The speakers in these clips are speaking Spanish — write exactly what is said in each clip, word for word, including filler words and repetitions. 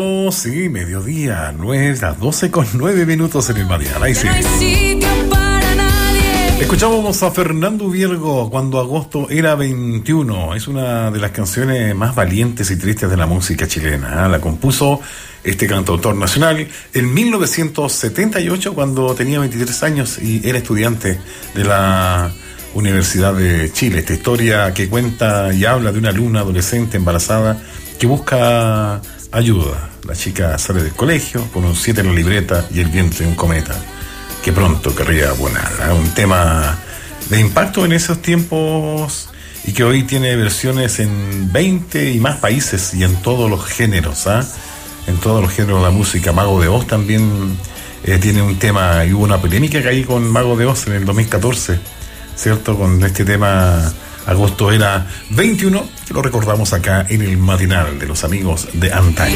Oh, sí, mediodía, nueve, las doce con nueve minutos en el matinal. Ahí sí. Escuchábamos a Fernando Ubiergo cuando agosto era veintiuno. Es una de las canciones más valientes y tristes de la música chilena, ¿eh? La compuso este cantautor nacional en mil novecientos setenta y ocho, cuando tenía veintitrés años y era estudiante de la Universidad de Chile. Esta historia que cuenta y habla de una alumna adolescente embarazada que busca ayuda. La chica sale del colegio con un siete en la libreta y el vientre de un cometa que pronto querría volar. ¿eh? Un tema de impacto en esos tiempos y que hoy tiene versiones en veinte y más países y en todos los géneros. ¿eh? En todos los géneros de la música. Mago de Oz también eh, tiene un tema, y hubo una polémica que hay con Mago de Oz en el dos mil catorce, ¿cierto? Con este tema Agosto era veintiuno, que lo recordamos acá en el matinal de los amigos de antaño.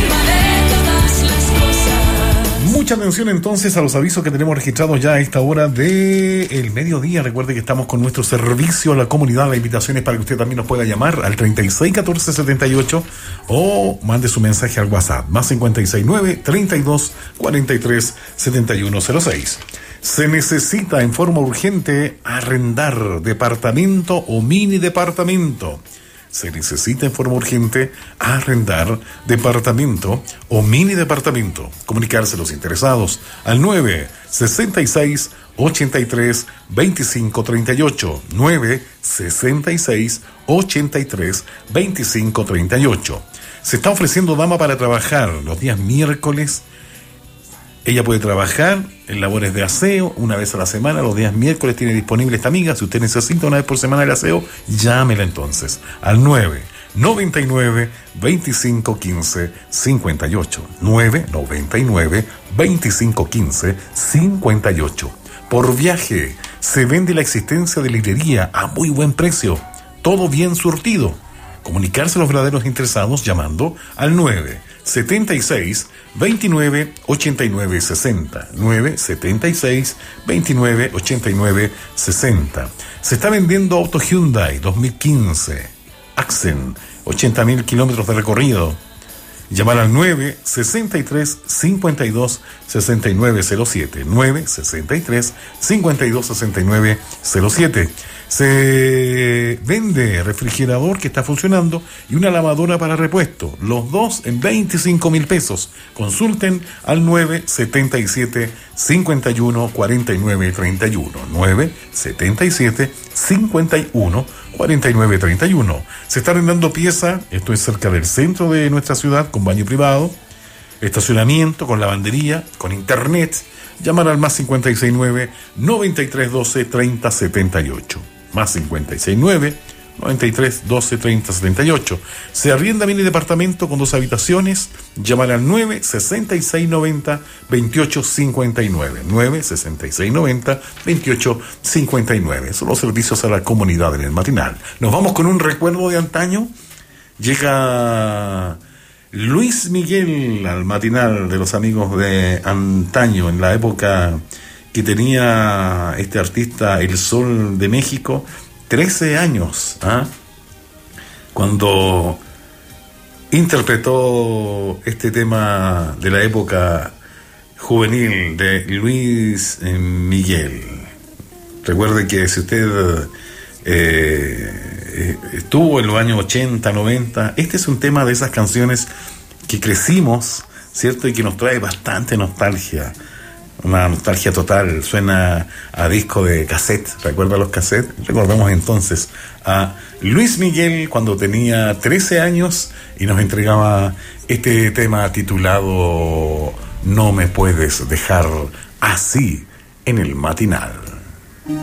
Mucha atención entonces a los avisos que tenemos registrados ya a esta hora del mediodía. Recuerde que estamos con nuestro servicio a la comunidad. La invitación es para que usted también nos pueda llamar al treinta y seis catorce setenta y ocho o mande su mensaje al WhatsApp más cincuenta y seis nueve treinta y dos cuarenta y tres setenta y uno cero seis. Se necesita en forma urgente arrendar departamento o mini departamento. Se necesita en forma urgente arrendar departamento o mini departamento. Comunicarse a los interesados al nueve sesenta y seis ochenta y tres veinticinco treinta y ocho. nueve sesenta y seis ochenta y tres veinticinco treinta y ocho. Se está ofreciendo dama para trabajar los días miércoles. Ella puede trabajar en labores de aseo una vez a la semana. Los días miércoles tiene disponible esta amiga. Si usted necesita una vez por semana el aseo, llámela entonces al nueve noventa y nueve veinticinco quince cincuenta y ocho. nueve noventa y nueve veinticinco quince cincuenta y ocho. Por viaje se vende la existencia de librería a muy buen precio. Todo bien surtido. Comunicarse a los verdaderos interesados llamando al nueve setenta y seis veintinueve ochenta y nueve sesenta. nueve setenta y seis veintinueve ochenta y nueve sesenta. Se está vendiendo auto Hyundai dos mil quince Accent, ochenta mil kilómetros de recorrido. Llamar al nueve sesenta y tres cincuenta y dos sesenta y nueve cero siete. nueve sesenta y tres cincuenta y dos sesenta y nueve cero siete. Se vende refrigerador que está funcionando y una lavadora para repuesto. Los dos en veinticinco mil pesos. Consulten al nueve setenta y siete cincuenta y uno cuarenta y nueve treinta y uno. nueve setenta y siete cincuenta y uno cuarenta y nueve treinta y uno. Se está arrendando pieza. Esto es cerca del centro de nuestra ciudad, con baño privado, estacionamiento, con lavandería, con internet. Llamar al más cincuenta y seis nueve noventa y tres doce treinta setenta y ocho. Más cincuenta y seis nueve noventa y tres doce treinta setenta y ocho. Se arrienda mini departamento con dos habitaciones. Llamar al nueve sesenta y seis noventa veintiocho cincuenta y nueve. nueve sesenta y seis noventa veintiocho cincuenta y nueve. Son los servicios a la comunidad en el matinal. Nos vamos con un recuerdo de antaño. Llega Luis Miguel al matinal de los amigos de antaño, en la época que tenía este artista El Sol de México trece años, ¿eh? Cuando interpretó este tema de la época juvenil de Luis Miguel. Recuerde que si usted eh, estuvo en los años ochenta, noventa, este es un tema de esas canciones que crecimos, ¿cierto? Y que nos trae bastante nostalgia. Una nostalgia total. Suena a disco de cassette. ¿Recuerda los cassettes? Recordamos entonces a Luis Miguel cuando tenía trece años y nos entregaba este tema titulado No me puedes dejar así en el matinal.